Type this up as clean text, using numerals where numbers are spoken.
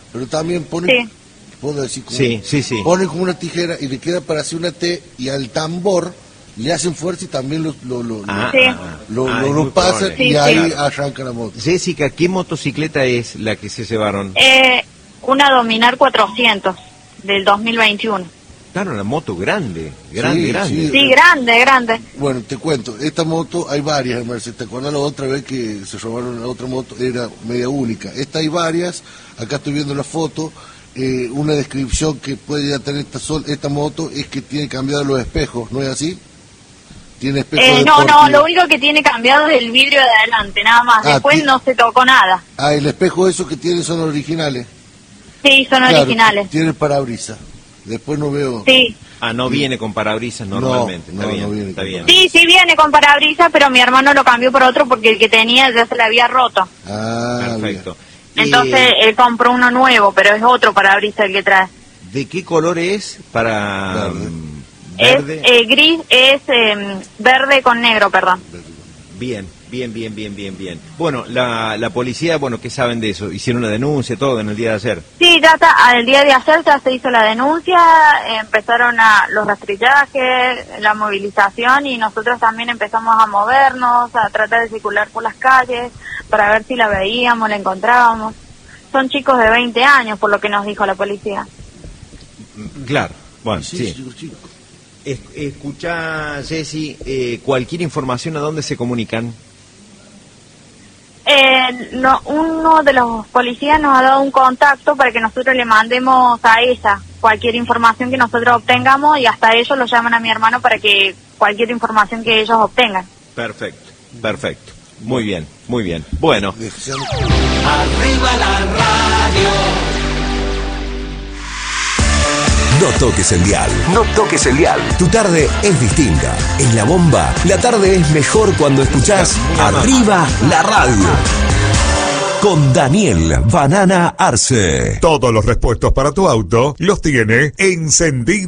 pero también ponen, Sí. puedo decir, como, Sí. ponen como una tijera y le queda para hacer una T, y al tambor le hacen fuerza y también lo Sí. es muy pasan probable. y Sí, ahí sí. arranca la moto. Jessica, ¿qué motocicleta es la que se llevaron? Una Dominar 400 del 2021. Claro, una moto grande. Sí, Grande. Sí, grande. Bueno, te cuento, esta moto hay varias, Mercedes. ¿Te acuerdas la otra vez que se robaron la otra moto? Era media única. Esta hay varias, acá estoy viendo la foto. Una descripción que puede ya tener esta moto es que tiene cambiado los espejos, ¿no es así? Tiene espejos No, lo único que tiene cambiado es el vidrio de adelante, nada más. Después no se tocó nada. Ah, el espejo esos que tiene son originales. Sí, son Claro, originales. tiene parabrisas. Después no veo... Sí. No viene con parabrisas normalmente. No, Está bien, no viene está con bien. Sí viene con parabrisas, pero mi hermano lo cambió por otro porque el que tenía ya se le había roto. Ah, Perfecto. Entonces él compró uno nuevo, pero es otro parabrisas el que trae. ¿De qué color es para Verde. verde? Es gris, es verde con negro, perdón. Bien. Bueno, la policía, ¿qué saben de eso? ¿Hicieron una denuncia, todo en el día de ayer? Sí, ya está, al día de ayer ya se hizo la denuncia, empezaron los rastrillajes, la movilización y nosotros también empezamos a movernos, a tratar de circular por las calles para ver si la veíamos, la encontrábamos. Son chicos de 20 años, por lo que nos dijo la policía. Claro, bueno, sí. Chico. Escuchá, Jessy, cualquier información, ¿a dónde se comunican? Uno de los policías nos ha dado un contacto para que nosotros le mandemos a ella cualquier información que nosotros obtengamos y hasta ellos lo llaman a mi hermano para que cualquier información que ellos obtengan. Perfecto. Muy bien. Bueno. Arriba la radio. No toques el dial. No toques el dial. Tu tarde es distinta. En La Bomba, la tarde es mejor cuando escuchás Arriba la radio. Con Daniel Banana Arce. Todos los repuestos para tu auto los tiene Encendido